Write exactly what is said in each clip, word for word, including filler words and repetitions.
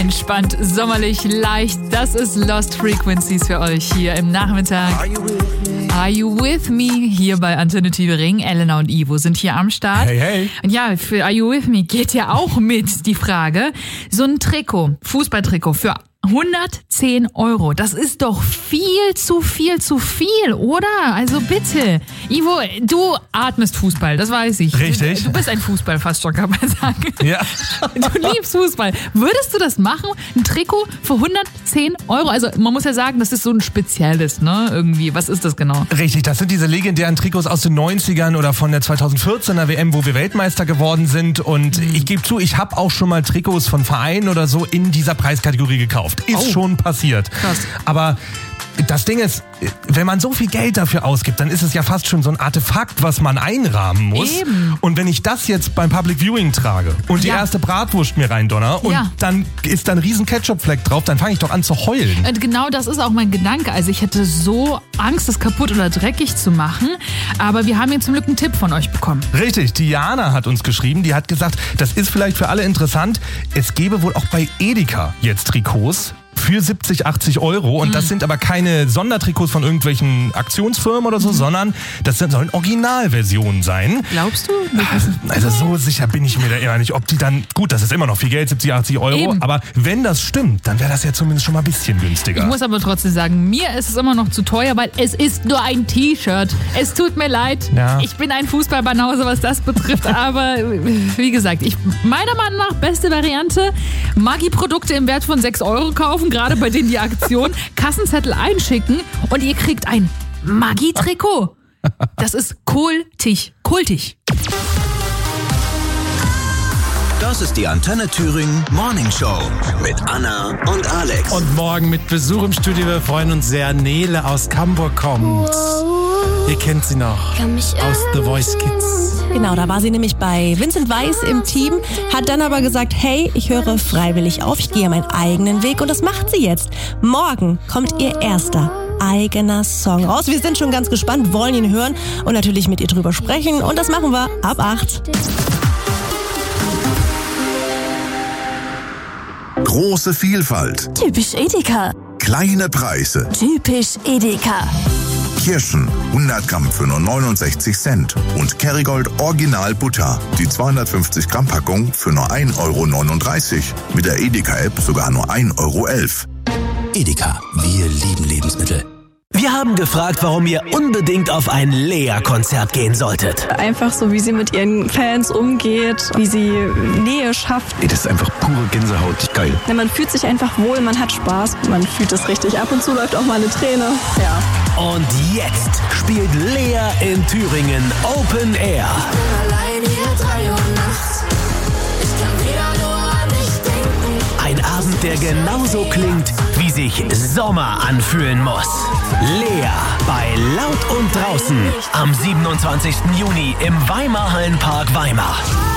Entspannt, sommerlich, leicht. Das ist Lost Frequencies für euch hier im Nachmittag. Are you with me? Are you with me? Hier bei Antenne Tübingen. Elena und Ivo sind hier am Start. Hey, hey. Und ja, für Are you with me geht ja auch mit die Frage. So ein Trikot, Fußballtrikot für hundertzehn Euro. Das ist doch viel zu viel zu viel, oder? Also bitte. Ivo, du atmest Fußball, das weiß ich. Richtig. Du, du bist ein Fußball fast schon, kann man sagen. Ja. Du liebst Fußball. Würdest du das machen? Ein Trikot für hundertzehn Euro? Also man muss ja sagen, das ist so ein spezielles, ne? Irgendwie. Was ist das genau? Richtig, das sind diese legendären Trikots aus den neunzigern oder von der zweitausendvierzehner W M, wo wir Weltmeister geworden sind. Und mhm. ich gebe zu, ich habe auch schon mal Trikots von Vereinen oder so in dieser Preiskategorie gekauft. Ist oh. schon passiert. Krass. Aber das Ding ist, wenn man so viel Geld dafür ausgibt, dann ist es ja fast schon so ein Artefakt, was man einrahmen muss. Eben. Und wenn ich das jetzt beim Public Viewing trage und die ja. erste Bratwurst mir reindonner und ja. dann ist da ein riesen Ketchup-Fleck drauf, dann fange ich doch an zu heulen. Und genau das ist auch mein Gedanke. Also ich hätte so Angst, das kaputt oder dreckig zu machen. Aber wir haben jetzt zum Glück einen Tipp von euch bekommen. Richtig, Diana hat uns geschrieben, die hat gesagt, das ist vielleicht für alle interessant. Es gäbe wohl auch bei Edeka jetzt Trikots für siebzig, achtzig Euro. Und mhm. das sind aber keine Sondertrikots von irgendwelchen Aktionsfirmen oder so, mhm. sondern das sollen Originalversionen sein. Glaubst du? Also so sicher bin ich mir da eher nicht, ob die dann, gut, das ist immer noch viel Geld, siebzig, achtzig Euro, Eben. aber wenn das stimmt, dann wäre das ja zumindest schon mal ein bisschen günstiger. Ich muss aber trotzdem sagen, mir ist es immer noch zu teuer, weil es ist nur ein T-Shirt. Es tut mir leid. Ja. Ich bin ein Fußballbanause, was das betrifft, aber wie gesagt, ich, meiner Meinung nach beste Variante, Maggi-Produkte im Wert von sechs Euro kaufen, gerade bei denen die Aktion, Kassenzettel einschicken und ihr kriegt ein Maggi-Trikot. Das ist kultig, kultig. Das ist die Antenne Thüringen Morning Show mit Anna und Alex. Und morgen mit Besuch im Studio. Wir freuen uns sehr. Nele aus Hamburg kommt. Ihr kennt sie noch aus The Voice Kids. Genau, da war sie nämlich bei Vincent Weiss im Team, hat dann aber gesagt, hey, ich höre freiwillig auf, ich gehe meinen eigenen Weg und das macht sie jetzt. Morgen kommt ihr erster eigener Song raus. Wir sind schon ganz gespannt, wollen ihn hören und natürlich mit ihr drüber sprechen und das machen wir ab acht. Große Vielfalt. Typisch Edeka. Kleine Preise. Typisch Edeka. Kirschen, hundert Gramm für nur neunundsechzig Cent. Und Kerrygold Original Butter, die zweihundertfünfzig Gramm Packung für nur ein Euro neununddreißig. Mit der Edeka-App sogar nur ein Euro elf. Edeka, wir lieben Lebensmittel. Wir haben gefragt, warum ihr unbedingt auf ein Lea-Konzert gehen solltet. Einfach so, wie sie mit ihren Fans umgeht, wie sie Nähe schafft. Ey, das ist einfach pure Gänsehaut. Geil. Ja, man fühlt sich einfach wohl, man hat Spaß, man fühlt es richtig. Ab und zu läuft auch mal eine Träne. Ja. Und jetzt spielt Lea in Thüringen Open Air. Ich bin allein hier drei Uhr nachts. Ich kann wieder nur an dich denken. Ein Abend, der genauso klingt, wie sich Sommer anfühlen muss. Lea bei Laut und Draußen am siebenundzwanzigsten Juni im Weimar-Hallenpark Weimar.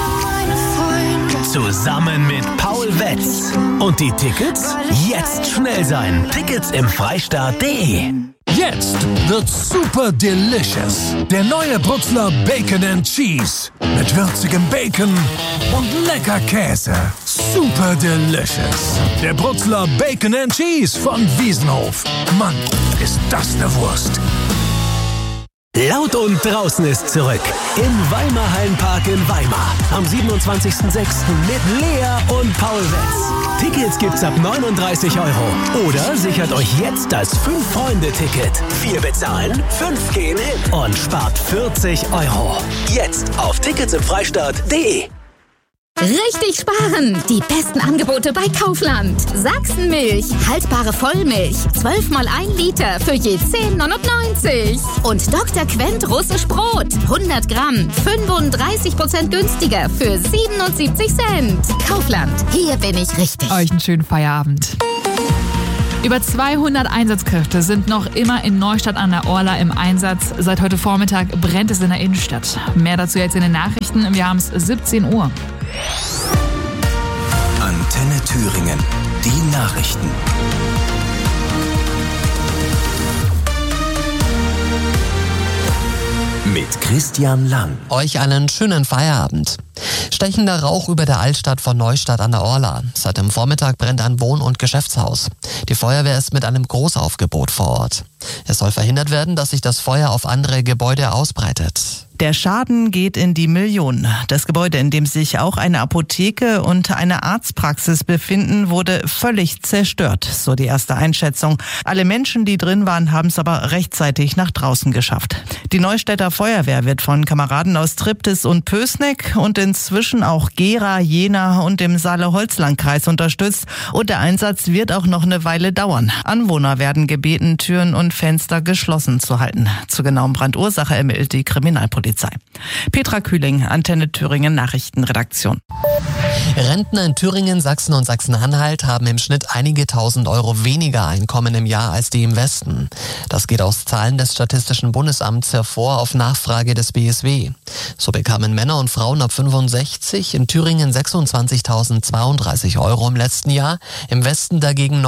Zusammen mit Paul Wetz. Und die Tickets? Jetzt schnell sein. Tickets im Freistaat punkt de. Jetzt wird's super delicious. Der neue Bruxler Bacon and Cheese. Mit würzigem Bacon und lecker Käse. Super delicious. Der Bruxler Bacon and Cheese von Wiesenhof. Mann, ist das eine Wurst. Laut und Draußen ist zurück. Im Weimar-Hallenpark in Weimar. Am siebenundzwanzigsten sechsten mit Lea und Paul Wetz. Tickets gibt's ab neununddreißig Euro. Oder sichert euch jetzt das Fünf-Freunde-Ticket. Vier bezahlen, fünf gehen hin und spart vierzig Euro. Jetzt auf Tickets im Freistaat punkt de. Richtig sparen! Die besten Angebote bei Kaufland. Sachsenmilch, haltbare Vollmilch, zwölf mal ein Liter für je zehn neunundneunzig. Und Doktor Quent russisch Brot, hundert Gramm, fünfunddreißig Prozent günstiger für siebenundsiebzig Cent. Kaufland, hier bin ich richtig. Euch einen schönen Feierabend. Über zweihundert Einsatzkräfte sind noch immer in Neustadt an der Orla im Einsatz. Seit heute Vormittag brennt es in der Innenstadt. Mehr dazu jetzt in den Nachrichten. Wir haben es siebzehn Uhr. Antenne Thüringen. Die Nachrichten. Mit Christian Lang. Euch einen schönen Feierabend. Stechender Rauch über der Altstadt von Neustadt an der Orla. Seit dem Vormittag brennt ein Wohn- und Geschäftshaus. Die Feuerwehr ist mit einem Großaufgebot vor Ort. Es soll verhindert werden, dass sich das Feuer auf andere Gebäude ausbreitet. Der Schaden geht in die Millionen. Das Gebäude, in dem sich auch eine Apotheke und eine Arztpraxis befinden, wurde völlig zerstört, so die erste Einschätzung. Alle Menschen, die drin waren, haben es aber rechtzeitig nach draußen geschafft. Die Neustädter Feuerwehr wird von Kameraden aus Triptis und Pößneck und inzwischen auch Gera, Jena und dem Saale-Holzland-Kreis unterstützt. Und der Einsatz wird auch noch eine Weile dauern. Anwohner werden gebeten, Türen und Fenster geschlossen zu halten. Zur genauen Brandursache ermittelt die Kriminalpolizei. Petra Kühling, Antenne Thüringen Nachrichtenredaktion. Rentner in Thüringen, Sachsen und Sachsen-Anhalt haben im Schnitt einige tausend Euro weniger Einkommen im Jahr als die im Westen. Das geht aus Zahlen des Statistischen Bundesamts hervor auf Nachfrage des B S W. So bekamen Männer und Frauen ab fünfundsechzig in Thüringen sechsundzwanzigtausendzweiunddreißig Euro im letzten Jahr, im Westen dagegen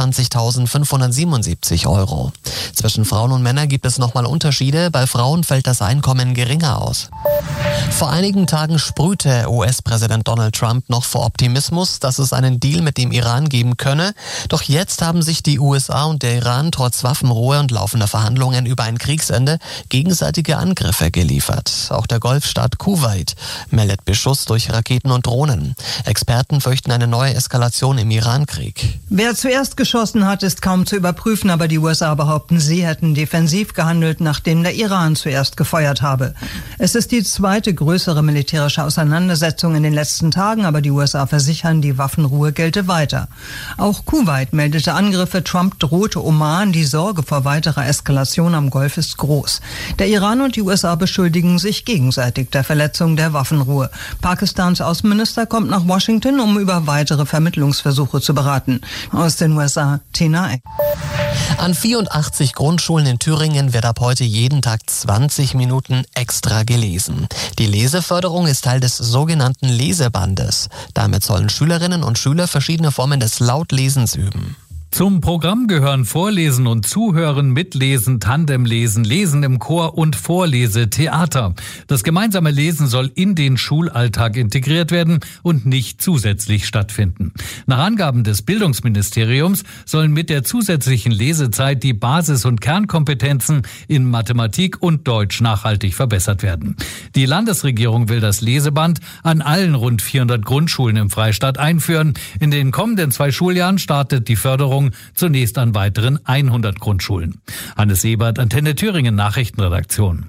neunundzwanzigtausendfünfhundertsiebenundsiebzig Euro. Zwischen Frauen und Männern gibt es nochmal Unterschiede, bei Frauen fällt das Einkommen geringer aus. Vor einigen Tagen sprühte U S-Präsident Donald Trump noch vor Optimismus, dass es einen Deal mit dem Iran geben könne. Doch jetzt haben sich die U S A und der Iran trotz Waffenruhe und laufender Verhandlungen über ein Kriegsende gegenseitige Angriffe geliefert. Auch der Golfstaat Kuwait meldet Beschuss durch Raketen und Drohnen. Experten fürchten eine neue Eskalation im Iran-Krieg. Wer zuerst geschossen hat, ist kaum zu überprüfen, aber die U S A behaupten, sie hätten defensiv gehandelt, nachdem der Iran zuerst gefeuert habe. Es ist die zweite größere militärische Auseinandersetzung in den letzten Tagen, aber die U S A versichern, die Waffenruhe gelte weiter. Auch Kuwait meldete Angriffe, Trump drohte Oman, die Sorge vor weiterer Eskalation am Golf ist groß. Der Iran und die U S A beschuldigen sich gegenseitig der Verletzung der Waffenruhe. Pakistans Außenminister kommt nach Washington, um über weitere Vermittlungsversuche zu beraten. Aus den U S A, Tina Eck. An vierundachtzig Grundschulen in Thüringen wird ab heute jeden Tag zwanzig Minuten extra gelesen. Die Leseförderung ist Teil des sogenannten Lesebandes. Damit sollen Schülerinnen und Schüler verschiedene Formen des Lautlesens üben. Zum Programm gehören Vorlesen und Zuhören, Mitlesen, Tandemlesen, Lesen im Chor und Vorlesetheater. Das gemeinsame Lesen soll in den Schulalltag integriert werden und nicht zusätzlich stattfinden. Nach Angaben des Bildungsministeriums sollen mit der zusätzlichen Lesezeit die Basis- und Kernkompetenzen in Mathematik und Deutsch nachhaltig verbessert werden. Die Landesregierung will das Leseband an allen rund vierhundert Grundschulen im Freistaat einführen. In den kommenden zwei Schuljahren startet die Förderung zunächst an weiteren hundert Grundschulen. Hannes Ebert, Antenne Thüringen Nachrichtenredaktion.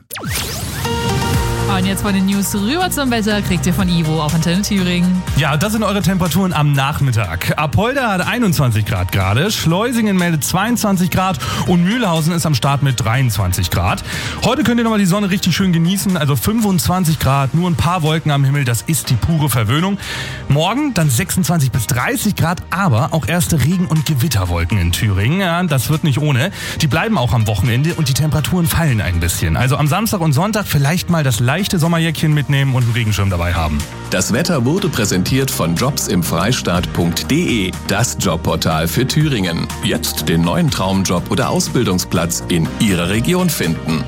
Und jetzt von den News rüber zum Wetter kriegt ihr von Ivo auf Antenne Thüringen. Ja, das sind eure Temperaturen am Nachmittag. Apolda hat einundzwanzig Grad gerade, Schleusingen meldet zweiundzwanzig Grad und Mühlhausen ist am Start mit dreiundzwanzig Grad. Heute könnt ihr nochmal die Sonne richtig schön genießen, also fünfundzwanzig Grad, nur ein paar Wolken am Himmel, das ist die pure Verwöhnung. Morgen dann sechsundzwanzig bis dreißig Grad, aber auch erste Regen- und Gewitterwolken in Thüringen. Ja, das wird nicht ohne. Die bleiben auch am Wochenende und die Temperaturen fallen ein bisschen. Also am Samstag und Sonntag vielleicht mal das leichte Sommerjäckchen mitnehmen und einen Regenschirm dabei haben. Das Wetter wurde präsentiert von jobs im freistaat punkt de, das Jobportal für Thüringen. Jetzt den neuen Traumjob oder Ausbildungsplatz in Ihrer Region finden.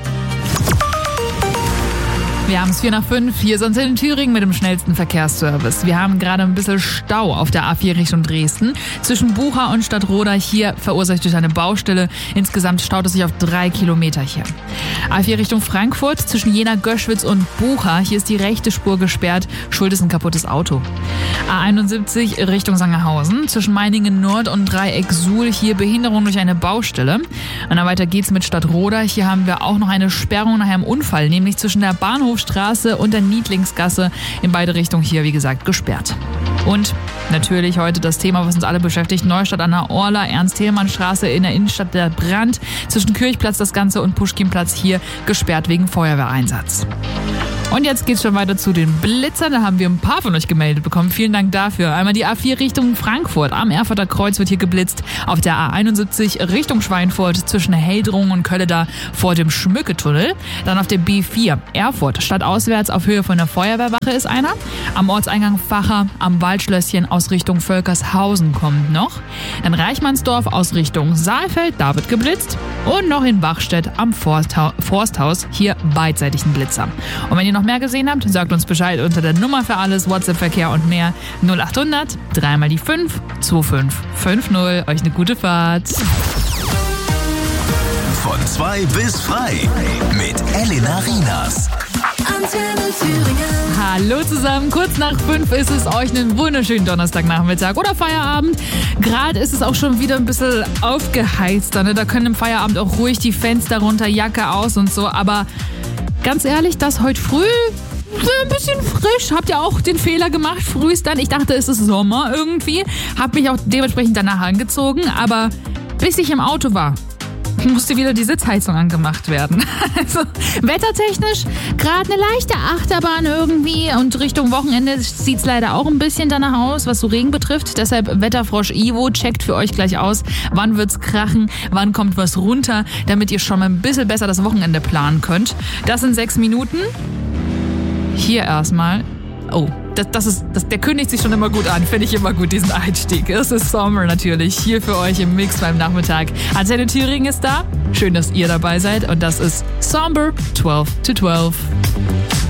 Wir haben es vier nach fünf, hier sind in Thüringen mit dem schnellsten Verkehrsservice. Wir haben gerade ein bisschen Stau auf der A vier Richtung Dresden. Zwischen Bucha und Stadtroda hier verursacht durch eine Baustelle. Insgesamt staut es sich auf drei Kilometer hier. A vier Richtung Frankfurt zwischen Jena, Göschwitz und Bucha. Hier ist die rechte Spur gesperrt. Schuld ist ein kaputtes Auto. A einundsiebzig Richtung Sangerhausen zwischen Meiningen Nord und Dreieck Suhl. Hier Behinderung durch eine Baustelle. Und dann weiter geht's mit Stadtroda. Hier haben wir auch noch eine Sperrung nach einem Unfall, nämlich zwischen der Bahnhof Straße und der Niedlingsgasse, in beide Richtungen hier, wie gesagt, gesperrt. Und natürlich heute das Thema, was uns alle beschäftigt, Neustadt an der Orla, Ernst-Thälmann-Straße in der Innenstadt, der Brand. Zwischen Kirchplatz das Ganze und Puschkinplatz hier gesperrt wegen Feuerwehreinsatz. Und jetzt geht's schon weiter zu den Blitzern. Da haben wir ein paar von euch gemeldet bekommen. Vielen Dank dafür. Einmal die A vier Richtung Frankfurt. Am Erfurter Kreuz wird hier geblitzt. Auf der A einundsiebzig Richtung Schweinfurt zwischen Heldrungen und Kölleda vor dem Schmücketunnel. Dann auf der B vier Erfurt stadtauswärts auf Höhe von der Feuerwehrwache ist einer. Am Ortseingang Vacher am Waldschlösschen aus Richtung Völkershausen kommt noch. Dann Reichmannsdorf aus Richtung Saalfeld. Da wird geblitzt. Und noch in Bachstedt am Forsthaus. Hier beidseitig ein Blitzer. Und wenn ihr noch mehr gesehen habt, sagt uns Bescheid unter der Nummer für alles, WhatsApp-Verkehr und mehr. null acht hundert, dreimal die fünf, zwei fünf fünf null. Euch eine gute Fahrt. Von zwei bis frei mit Elena Rienas. Antenne Thüringen. Hallo zusammen, kurz nach fünf ist es. Euch einen wunderschönen Donnerstagnachmittag oder Feierabend. Gerade ist es auch schon wieder ein bisschen aufgeheizter. Ne? Da können im Feierabend auch ruhig die Fenster runter, Jacke aus und so. Aber ganz ehrlich, das heute früh ein bisschen frisch. Habt ihr auch den Fehler gemacht, frühst dann? Ich dachte, es ist Sommer irgendwie. Hab mich auch dementsprechend danach angezogen. Aber bis ich im Auto war, musste wieder die Sitzheizung angemacht werden. Also wettertechnisch gerade eine leichte Achterbahn irgendwie und Richtung Wochenende sieht es leider auch ein bisschen danach aus, was so Regen betrifft. Deshalb Wetterfrosch Ivo checkt für euch gleich aus, wann wird's krachen, wann kommt was runter, damit ihr schon mal ein bisschen besser das Wochenende planen könnt. Das in sechs Minuten. Hier erstmal. Oh, das, das ist, das, der kündigt sich schon immer gut an. Finde ich immer gut, diesen Einstieg. Es ist Sommer natürlich. Hier für euch im Mix beim Nachmittag. Antenne Thüringen ist da. Schön, dass ihr dabei seid. Und das ist Somber zwölf to zwölf.